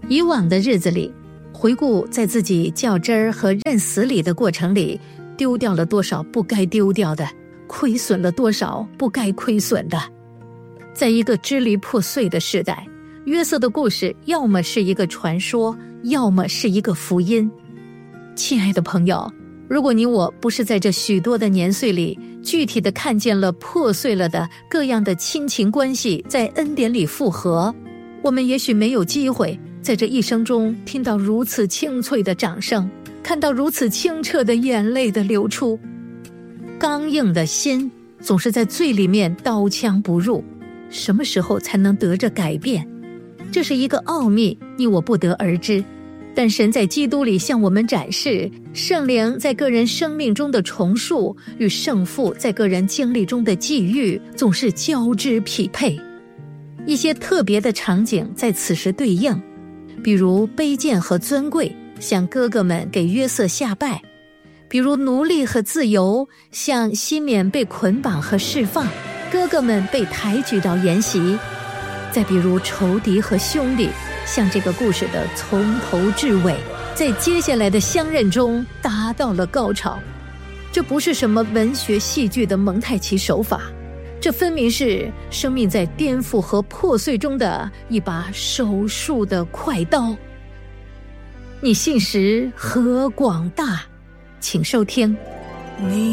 以往的日子里，回顾在自己较真儿和认死理的过程里，丢掉了多少不该丢掉的，亏损了多少不该亏损的。在一个支离破碎的时代，约瑟的故事要么是一个传说，要么是一个福音。亲爱的朋友，如果你我不是在这许多的年岁里具体的看见了破碎了的各样的亲情关系在恩典里复合，我们也许没有机会在这一生中听到如此清脆的掌声，看到如此清澈的眼泪的流出。刚硬的心总是在罪里面刀枪不入，什么时候才能得着改变？这是一个奥秘，你我不得而知。但神在基督里向我们展示，圣灵在个人生命中的重塑与圣父在个人经历中的际遇总是交织匹配。一些特别的场景在此时对应，比如卑贱和尊贵，向哥哥们给约瑟下拜；比如奴隶和自由，向西缅被捆绑和释放，哥哥们被抬举到筵席；再比如仇敌和兄弟，像这个故事的从头至尾，在接下来的相认中达到了高潮。这不是什么文学戏剧的蒙太奇手法，这分明是生命在颠覆和破碎中的一把手术的快刀。你信实何广大，请收听。 你